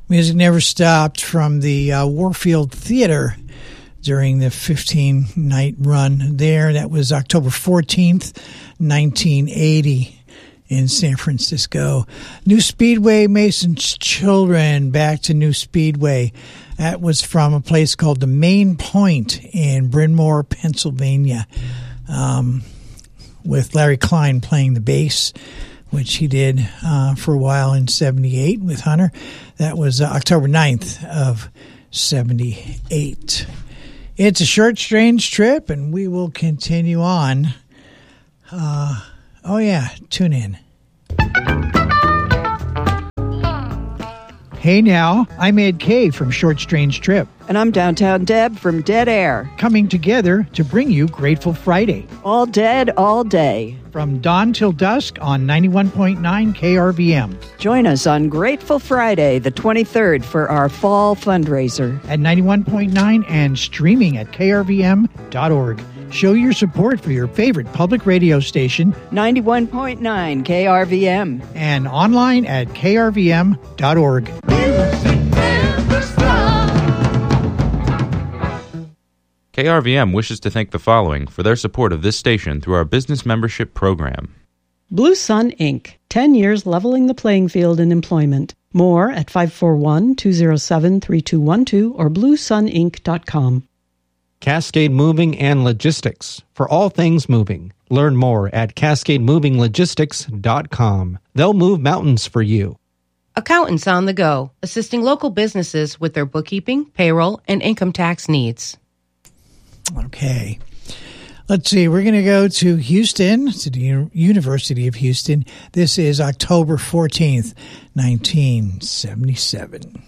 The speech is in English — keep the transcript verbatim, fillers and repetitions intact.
Music never stopped from the uh, Warfield Theater during the fifteen-night run there. That was October fourteenth, nineteen eighty in San Francisco. New Speedway, Mason's Children, back to New Speedway. That was from a place called the Main Point in Bryn Mawr, Pennsylvania, um, with Larry Klein playing the bass, which he did uh, for a while in seventy-eight with Hunter. That was uh, October ninth of seventy-eight. It's a short, strange trip, and we will continue on. Uh, oh, yeah, tune in. Hey now, I'm Ed Kay from Short Strange Trip. And I'm Downtown Deb from Dead Air. Coming together to bring you Grateful Friday. All dead, all day. From dawn till dusk on ninety-one point nine K R V M. Join us on Grateful Friday, the twenty-third, for our fall fundraiser. At ninety-one point nine and streaming at K R V M dot org. Show your support for your favorite public radio station. ninety-one point nine K R V M. And online at K R V M dot org. K R V M wishes to thank the following for their support of this station through our business membership program. Blue Sun Incorporated. ten years leveling the playing field in employment. More at five four one, two zero seven, three two one two or blue sun inc dot com. Cascade Moving and Logistics. For all things moving. Learn more at cascade moving logistics dot com. They'll move mountains for you. Accountants on the Go, assisting local businesses with their bookkeeping, payroll, and income tax needs. Okay. Let's see. We're going to go to Houston, to the U- University of Houston. This is October fourteenth, nineteen seventy-seven.